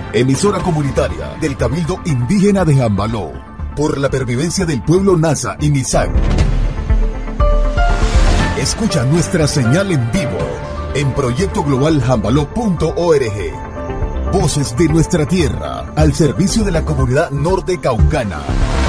Emisora comunitaria del Cabildo Indígena de Jambaló, por la pervivencia del pueblo Nasa y Misak. Escucha nuestra señal en vivo en proyectoglobaljambaló.org. Voces de nuestra tierra al servicio de la comunidad norte caucana.